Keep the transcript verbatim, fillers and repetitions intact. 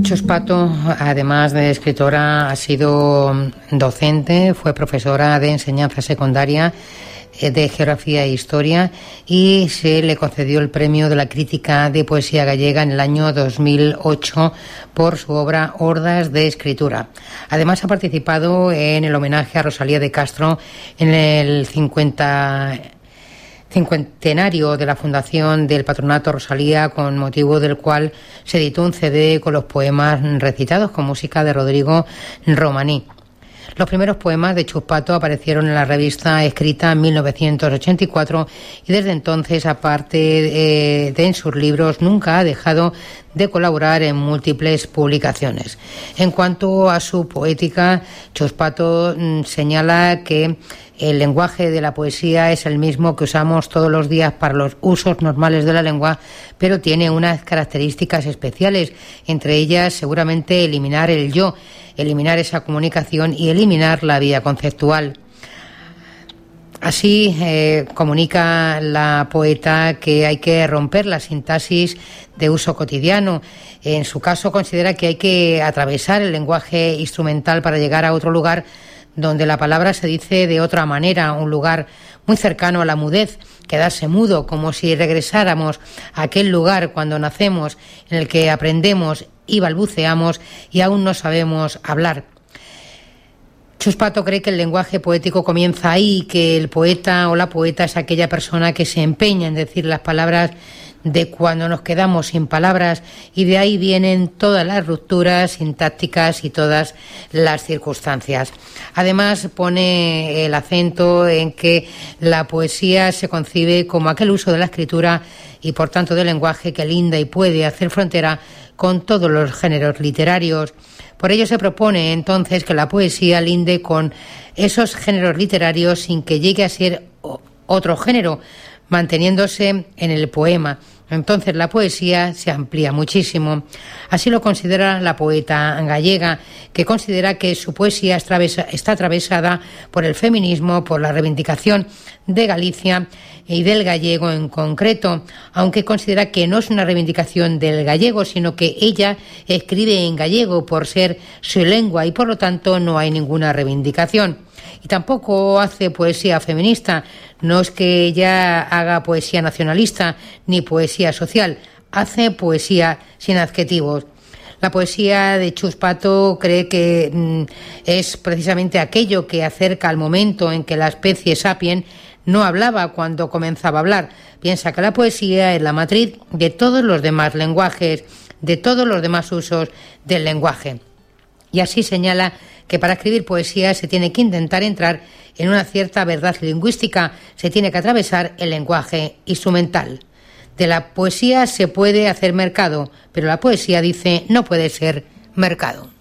Chus Pato, además de escritora, ha sido docente, fue profesora de enseñanza secundaria de Geografía e Historia y se le concedió el Premio de la Crítica de Poesía Gallega en el año dos mil ocho por su obra Hordas de Escritura. Además ha participado en el homenaje a Rosalía de Castro en el cincuenta cincuentenario de la fundación del Patronato Rosalía, con motivo del cual se editó un C D con los poemas recitados con música de Rodrigo Romaní. Los primeros poemas de Chus Pato aparecieron en la revista Escrita en mil novecientos ochenta y cuatro y desde entonces, aparte de, de en sus libros, nunca ha dejado de colaborar en múltiples publicaciones. En cuanto a su poética, Chus Pato mmm, señala que el lenguaje de la poesía es el mismo que usamos todos los días para los usos normales de la lengua, pero tiene unas características especiales, entre ellas seguramente eliminar el yo, eliminar esa comunicación y eliminar la vía conceptual. Así eh, comunica la poeta que hay que romper la sintaxis de uso cotidiano. En su caso considera que hay que atravesar el lenguaje instrumental para llegar a otro lugar donde la palabra se dice de otra manera, un lugar muy cercano a la mudez, quedarse mudo, como si regresáramos a aquel lugar cuando nacemos, en el que aprendemos y balbuceamos y aún no sabemos hablar. Chus Pato cree que el lenguaje poético comienza ahí, que el poeta o la poeta es aquella persona que se empeña en decir las palabras de cuando nos quedamos sin palabras, y de ahí vienen todas las rupturas sintácticas y todas las circunstancias. Además, pone el acento en que la poesía se concibe como aquel uso de la escritura y por tanto del lenguaje que linda y puede hacer frontera con todos los géneros literarios. Por ello se propone entonces que la poesía linde con esos géneros literarios sin que llegue a ser otro género, manteniéndose en el poema. Entonces la poesía se amplía muchísimo. Así lo considera la poeta gallega, que considera que su poesía está atravesada por el feminismo, por la reivindicación de Galicia y del gallego en concreto, aunque considera que no es una reivindicación del gallego, sino que ella escribe en gallego por ser su lengua y por lo tanto no hay ninguna reivindicación. Y tampoco hace poesía feminista, no es que ella haga poesía nacionalista ni poesía social, hace poesía sin adjetivos. La poesía de Chus Pato cree que mmm, es precisamente aquello que acerca al momento en que la especie sapiens no hablaba cuando comenzaba a hablar. Piensa que la poesía es la matriz de todos los demás lenguajes, de todos los demás usos del lenguaje. Y así señala que para escribir poesía se tiene que intentar entrar en una cierta verdad lingüística, se tiene que atravesar el lenguaje instrumental. De la poesía se puede hacer mercado, pero la poesía, dice, no puede ser mercado.